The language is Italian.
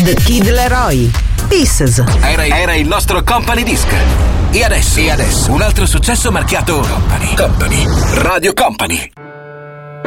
The Kid Leroy, Pieces. Era il nostro company disc. E adesso un altro successo marchiato Company. Radio Company.